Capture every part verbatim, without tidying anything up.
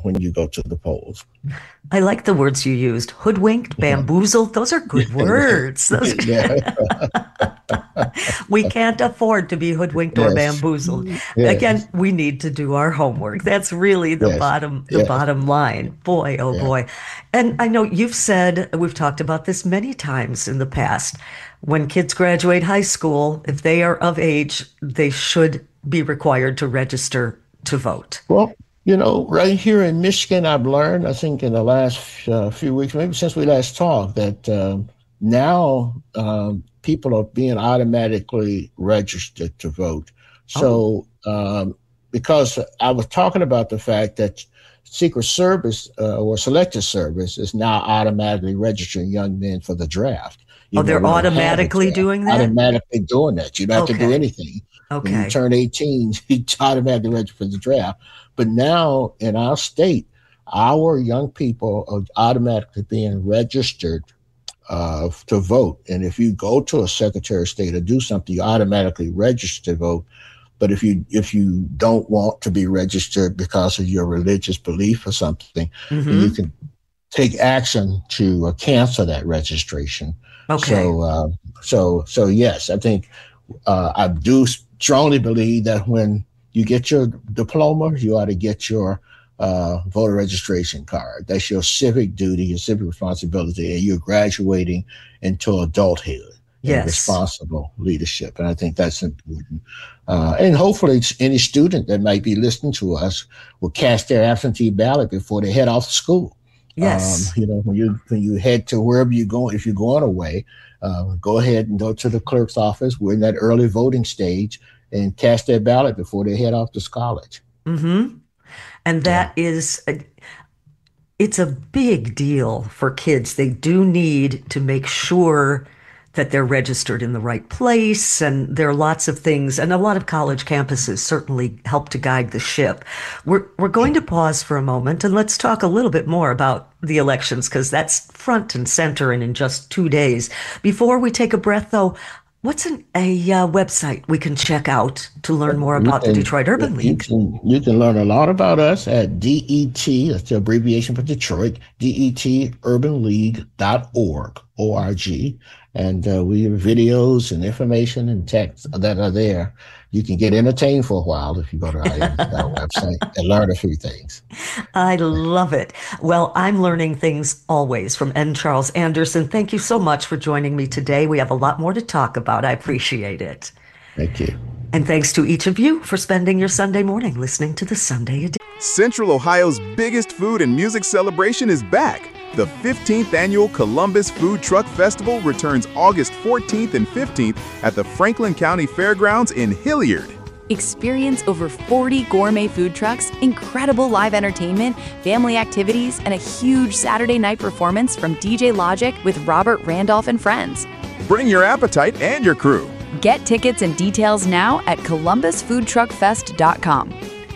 when you go to the polls. I like the words you used. Hoodwinked, bamboozled. Those are good words. Those we can't afford to be hoodwinked yes. or bamboozled. Yes. Again, we need to do our homework. That's really the yes. bottom the yes. bottom line. Boy, oh yeah. boy. And I know you've said, we've talked about this many times in the past, when kids graduate high school, if they are of age, they should be required to register to vote. Well, you know, right here in Michigan, I've learned, I think in the last uh, few weeks, maybe since we last talked, that uh, now um, people are being automatically registered to vote. So oh. um, because I was talking about the fact that Secret Service uh, or Selective Service is now automatically registering young men for the draft. You oh, know, they're automatically doing that? Automatically doing that. You don't have okay. to do anything. Okay. When you turn eighteen, you automatically register for the draft. But now in our state, our young people are automatically being registered uh, to vote. And if you go to a Secretary of State or do something, you automatically register to vote. But if you if you don't want to be registered because of your religious belief or something, mm-hmm. then you can take action to uh, cancel that registration. Okay. So, uh, so, so yes, I think uh, I do strongly believe that when you get your diploma, you ought to get your uh, voter registration card. That's your civic duty, your civic responsibility, and you're graduating into adulthood yes. and responsible leadership. And I think that's important. Uh, and hopefully any student that might be listening to us will cast their absentee ballot before they head off to school. Yes. Um, you know, when you when you head to wherever you're going, if you're going away, uh, go ahead and go to the clerk's office. We're in that early voting stage, and cast their ballot before they head off to college. Mm-hmm. And that yeah. is, a, it's a big deal for kids. They do need to make sure that they're registered in the right place. And there are lots of things. And a lot of college campuses certainly help to guide the ship. We're, we're going to pause for a moment and let's talk a little bit more about the elections, because that's front and center and in just two days. Before we take a breath, though, what's an, a uh, website we can check out to learn more about can, the Detroit Urban League? You can, you can learn a lot about us at D E T, that's the abbreviation for Detroit, D E T urban league dot org, O R G. And uh, we have videos and information and texts that are there. You can get entertained for a while if you go to our, our website and learn a few things. I love it. Well, I'm learning things always from N. Charles Anderson. Thank you so much for joining me today. We have a lot more to talk about. I appreciate it. Thank you. And thanks to each of you for spending your Sunday morning listening to the Sunday Edition. Central Ohio's biggest food and music celebration is back. The fifteenth Annual Columbus Food Truck Festival returns August fourteenth and fifteenth at the Franklin County Fairgrounds in Hilliard. Experience over forty gourmet food trucks, incredible live entertainment, family activities, and a huge Saturday night performance from D J Logic with Robert Randolph and friends. Bring your appetite and your crew. Get tickets and details now at columbus food truck fest dot com.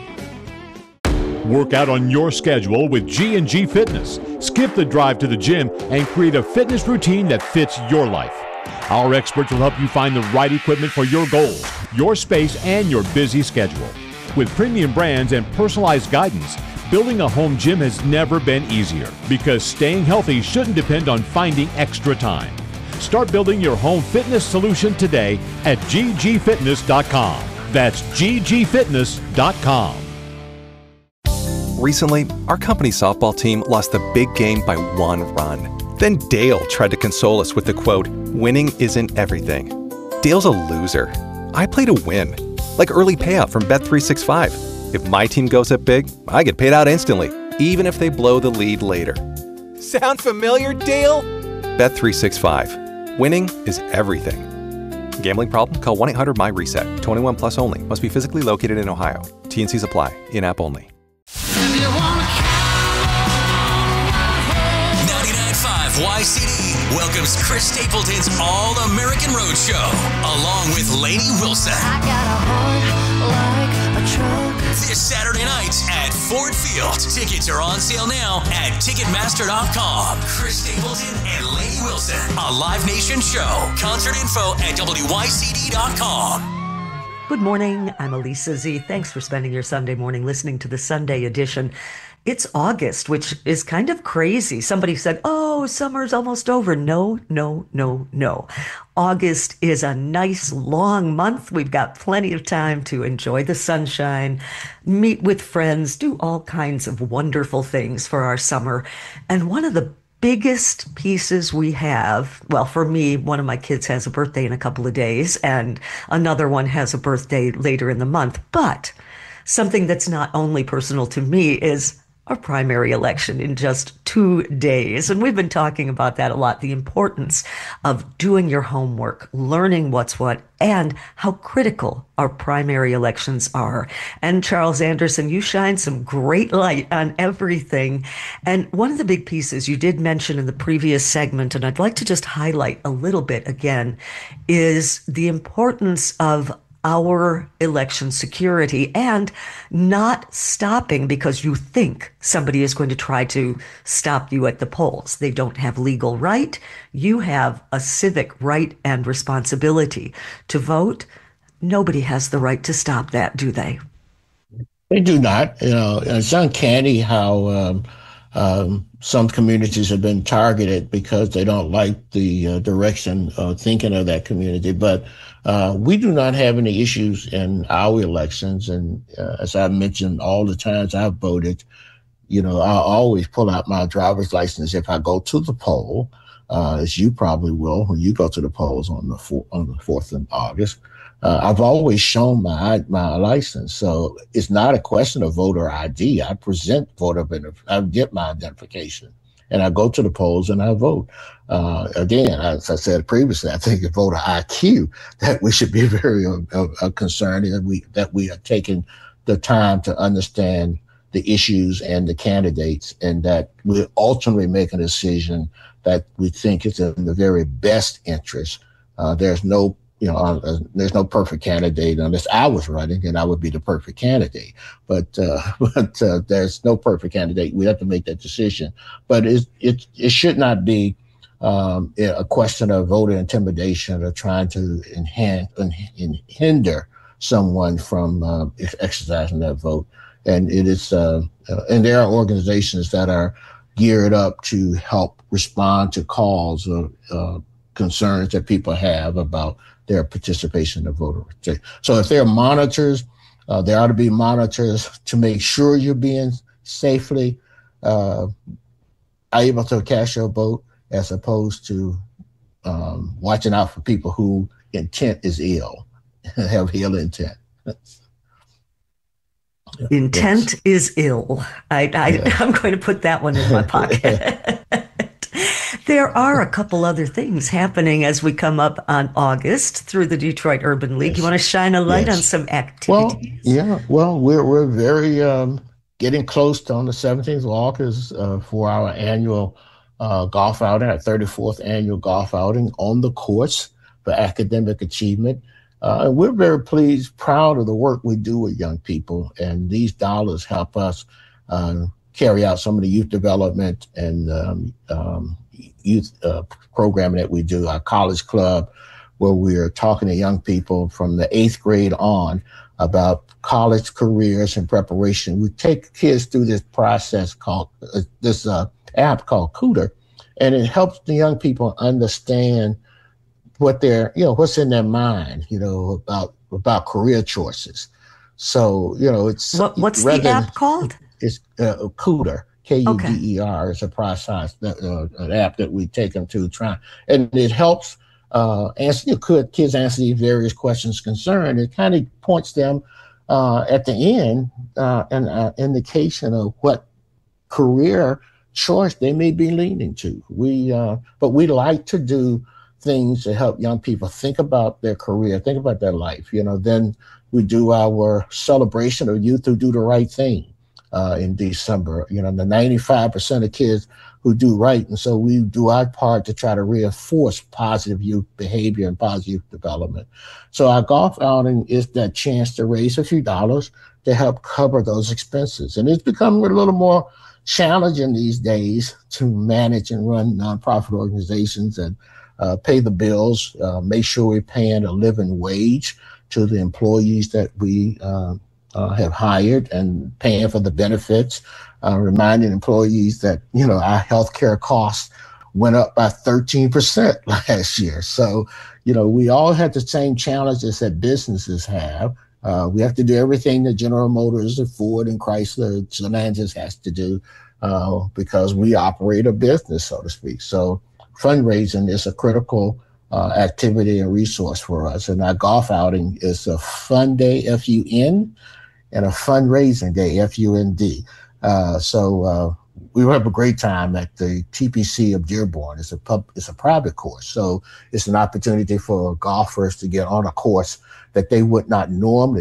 Work out on your schedule with G and G Fitness. Skip the drive to the gym and create a fitness routine that fits your life. Our experts will help you find the right equipment for your goals, your space, and your busy schedule. With premium brands and personalized guidance, building a home gym has never been easier, because staying healthy shouldn't depend on finding extra time. Start building your home fitness solution today at G G fitness dot com. That's G G fitness dot com. Recently, our company softball team lost the big game by one run. Then Dale tried to console us with the quote, "Winning isn't everything." Dale's a loser. I play to win, like early payout from Bet three sixty-five. If my team goes up big, I get paid out instantly, even if they blow the lead later. Sound familiar, Dale? Bet three sixty-five. Winning is everything. Gambling problem? Call one eight hundred M Y reset. twenty-one plus only. Must be physically located in Ohio. T N Cs apply. In-app only. ninety-nine point five Y C D welcomes Chris Stapleton's All-American Roadshow, along with Lainey Wilson. I got a heart like a truck. This Saturday night at Ford Field. Tickets are on sale now at Ticketmaster dot com. Chris Stapleton and Lainey Wilson, a Live Nation show. Concert info at W Y C D dot com. Good morning. I'm Elisa Z. Thanks for spending your Sunday morning listening to the Sunday edition. It's August, which is kind of crazy. Somebody said, oh, summer's almost over. No, no, no, no. August is a nice long month. We've got plenty of time to enjoy the sunshine, meet with friends, do all kinds of wonderful things for our summer. And one of the biggest pieces we have, well, for me, one of my kids has a birthday in a couple of days, and another one has a birthday later in the month. But something that's not only personal to me is our primary election in just two days. And we've been talking about that a lot, the importance of doing your homework, learning what's what, and how critical our primary elections are. And Charles Anderson, you shine some great light on everything. And one of the big pieces you did mention in the previous segment, and I'd like to just highlight a little bit again, is the importance of our election security and not stopping because you think somebody is going to try to stop you at the polls. They don't have legal right. You have a civic right and responsibility to vote. Nobody has the right to stop that, do they? They do not. You know, it's uncanny how um, um, some communities have been targeted because they don't like the uh, direction of thinking of that community. But Uh, we do not have any issues in our elections. And uh, as I mentioned, all the times I've voted, you know, I always pull out my driver's license if I go to the poll, uh, as you probably will when you go to the polls on the four, on the fourth of August. Uh, I've always shown my my license. So it's not a question of voter I D. I present voter, I get my identification. And I go to the polls and I vote. Uh, again, as I said previously, I think it's voter I Q that we should be very uh, uh, concerned that we that we are taking the time to understand the issues and the candidates, and that we're ultimately making a decision that we think is in the very best interest. Uh, there's no You know, uh, there's no perfect candidate unless I was running, and I would be the perfect candidate. But uh, but uh, there's no perfect candidate. We have to make that decision. But it it it should not be um, a question of voter intimidation or trying to enhance and hinder someone from uh, exercising that vote. And it is uh, uh, and there are organizations that are geared up to help respond to calls or uh, concerns that people have about their participation in the voter registration. So if there are monitors, uh, there ought to be monitors to make sure you're being safely uh, able to cast your vote, as opposed to um, watching out for people who intent is ill, have ill intent. Intent yes. is ill. I, I, yeah. I'm going to put that one in my pocket. There are a couple other things happening as we come up on August through the Detroit Urban League. Yes. You want to shine a light yes. on some activities? Well, yeah. Well, we're we're very um, getting close to on the seventeenth of August uh, for our annual uh, golf outing, our thirty-fourth annual golf outing on the course for academic achievement. Uh, and we're very pleased, proud of the work we do with young people, and these dollars help us uh, carry out some of the youth development and um, um, youth uh, programming that we do, our college club, where we're talking to young people from the eighth grade on about college careers and preparation. We take kids through this process called uh, this uh, app called Cooter, and it helps the young people understand what they're, you know, what's in their mind, you know, about about career choices. So, you know, it's what, what's the app called? It's uh, Cooter. K U D E R is a process, uh, an app that we take them to try, and it helps uh, answer you could kids answer these various questions concerned. It kind of points them uh, at the end uh, an uh, indication of what career choice they may be leaning to. We, uh, but we like to do things to help young people think about their career, think about their life. You know, then we do our celebration of youth who do the right thing. Uh, in December, you know, the ninety-five percent of kids who do right. And so we do our part to try to reinforce positive youth behavior and positive youth development. So our golf outing is that chance to raise a few dollars to help cover those expenses. And it's becoming a little more challenging these days to manage and run nonprofit organizations and uh, pay the bills, uh, make sure we're paying a living wage to the employees that we uh, Uh, have hired and paying for the benefits uh, reminding employees that, you know, our healthcare costs went up by thirteen percent last year. So, you know, we all have the same challenges that businesses have. Uh, we have to do everything that General Motors and Ford and Chrysler, Stellantis has to do uh, because we operate a business, so to speak. So fundraising is a critical uh, activity and resource for us. And our golf outing is a fun day, F U N, and a fundraising day, F U N D. Uh, so uh, we will have a great time at the T P C of Dearborn. It's a pub, it's a private course. So it's an opportunity for golfers to get on a course that they would not normally